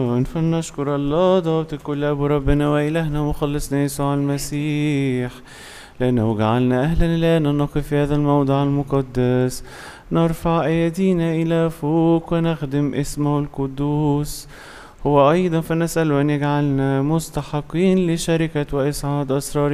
فلنشكر الله ضابط الكل أبو ربنا وإلهنا ومخلصنا يسوع المسيح، لأنه جعلنا أهلا الآن أن نقف في هذا الموضع المقدس نرفع أيدينا إلى فوق ونخدم اسمه القدوس. هو أيضا فنسأل أن يجعلنا مستحقين لشركة وإسعاد أسرار